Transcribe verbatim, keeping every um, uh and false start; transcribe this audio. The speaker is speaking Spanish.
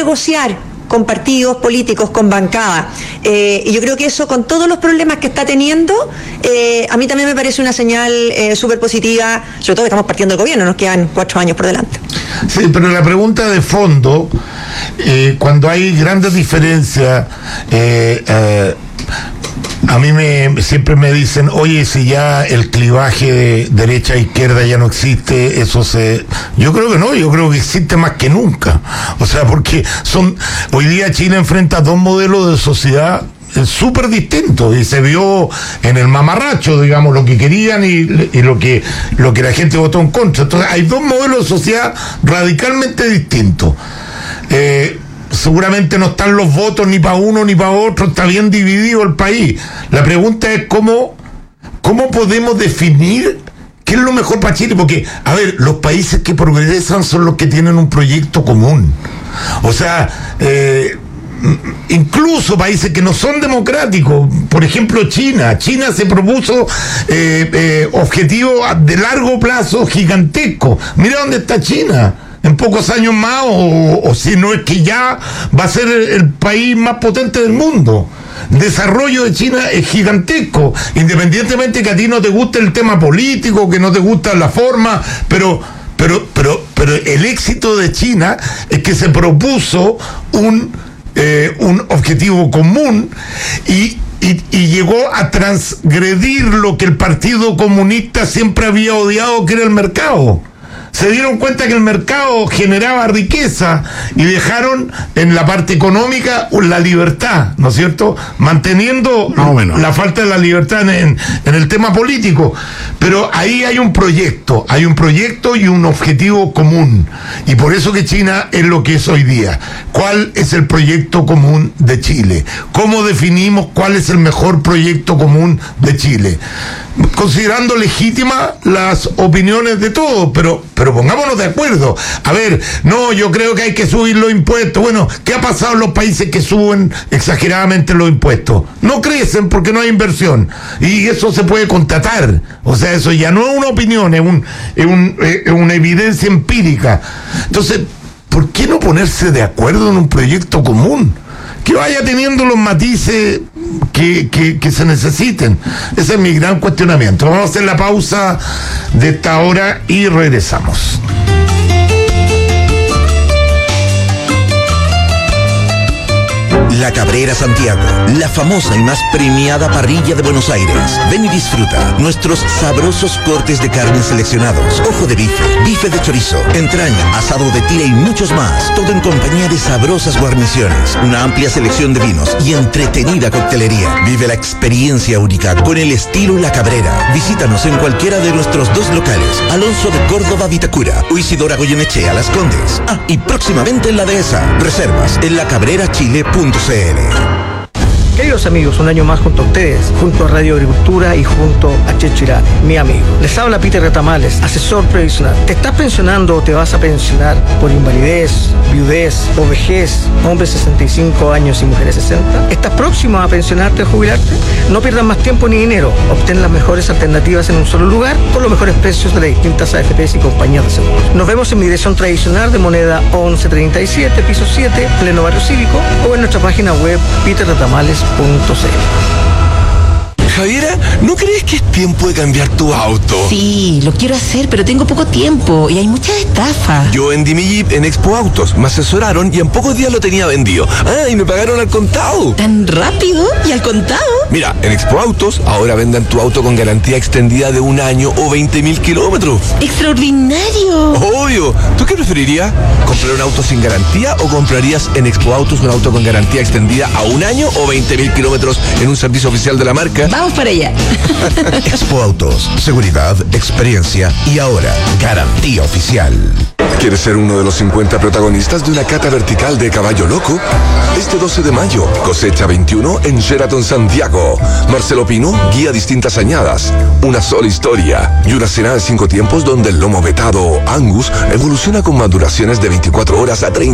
negociar con partidos políticos, con bancada. Eh, y yo creo que eso, con todos los problemas que está teniendo, eh, a mí también me parece una señal eh, súper positiva, sobre todo que estamos partiendo del gobierno, nos quedan cuatro años por delante. Sí, pero la pregunta de fondo, eh, cuando hay grandes diferencias, eh, eh, a mí me siempre me dicen, oye, si ya el clivaje de derecha a izquierda ya no existe, eso se... Yo creo que no, yo creo que existe más que nunca. O sea, porque son... Hoy día China enfrenta dos modelos de sociedad súper distintos y se vio en el mamarracho, digamos, lo que querían y, y lo que lo que la gente votó en contra. Entonces hay dos modelos de sociedad radicalmente distintos. Eh, seguramente no están los votos ni para uno ni para otro, está bien dividido el país. La pregunta es cómo, cómo podemos definir qué es lo mejor para Chile, porque, a ver, los países que progresan son los que tienen un proyecto común. O sea, eh, incluso países que no son democráticos, por ejemplo China, China se propuso eh, eh, objetivos de largo plazo gigantescos. Mira dónde está China. En pocos años más, o, o si no es que ya va a ser el, el país más potente del mundo. El desarrollo de China es gigantesco, independientemente que a ti no te guste el tema político, que no te gusta la forma, pero, pero, pero, pero el éxito de China es que se propuso un, eh, un objetivo común y Y, y llegó a transgredir lo que el Partido Comunista siempre había odiado, que era el mercado. Se dieron cuenta que el mercado generaba riqueza y dejaron en la parte económica la libertad, ¿no es cierto? Manteniendo no, bueno. la falta de la libertad en, en el tema político. Pero ahí hay un proyecto, hay un proyecto y un objetivo común. Y por eso que China es lo que es hoy día. ¿Cuál es el proyecto común de Chile? ¿Cómo definimos cuál es el mejor proyecto común de Chile? Considerando legítimas las opiniones de todos, pero, pero pongámonos de acuerdo. A ver, no, yo creo que hay que subir los impuestos. Bueno, ¿qué ha pasado en los países que suben exageradamente los impuestos? No crecen porque no hay inversión. Y eso se puede constatar. O sea, eso ya no es una opinión, es, un, es, un, es una evidencia empírica. Entonces, ¿por qué no ponerse de acuerdo en un proyecto común? Que vaya teniendo los matices que, que, que se necesiten. Ese es mi gran cuestionamiento. Vamos a hacer la pausa de esta hora y regresamos. La Cabrera Santiago, la famosa y más premiada parrilla de Buenos Aires. Ven y disfruta nuestros sabrosos cortes de carne seleccionados, ojo de bife, bife de chorizo, entraña, asado de tira y muchos más. Todo en compañía de sabrosas guarniciones, una amplia selección de vinos y entretenida coctelería. Vive la experiencia única con el estilo La Cabrera. Visítanos en cualquiera de nuestros dos locales, Alonso de Córdoba, Vitacura, o Isidora Goyenechea, Las Condes. Ah, y próximamente en La Dehesa. Reservas en la cabrera chile punto c l. Queridos amigos, un año más junto a ustedes, junto a Radio Agricultura y junto a Chechirá, mi amigo. Les habla Peter Retamales, asesor previsional. ¿Te estás pensionando o te vas a pensionar por invalidez, viudez o vejez, hombres sesenta y cinco años y mujeres sesenta? ¿Estás próximo a pensionarte o jubilarte? No pierdas más tiempo ni dinero. Obtén las mejores alternativas en un solo lugar con los mejores precios de las distintas A F Pes y compañías de seguros. Nos vemos en mi dirección tradicional de moneda once treinta y siete, piso siete, pleno barrio cívico, o en nuestra página web peter retamales punto c l. Javiera, ¿no crees que es tiempo de cambiar tu auto? Sí, lo quiero hacer, pero tengo poco tiempo y hay muchas estafas. Yo vendí mi Jeep en Expo Autos, me asesoraron y en pocos días lo tenía vendido. Ah, y me pagaron al contado. ¿Tan rápido? ¿Y al contado? Mira, en Expo Autos ahora vendan tu auto con garantía extendida de un año o veinte mil kilómetros. ¡Extraordinario! Obvio. ¿Tú qué preferirías? ¿Comprar un auto sin garantía o comprarías en Expo Autos un auto con garantía extendida a un año o veinte mil kilómetros en un servicio oficial de la marca? Vamos para allá. Expo Autos, seguridad, experiencia y ahora garantía oficial. ¿Quieres ser uno de los cincuenta protagonistas de una cata vertical de Caballo Loco? Este doce de mayo, cosecha veintiuno en Sheraton Santiago. Marcelo Pino guía distintas añadas, una sola historia y una cena de cinco tiempos donde el lomo vetado Angus evoluciona con maduraciones de veinticuatro horas a treinta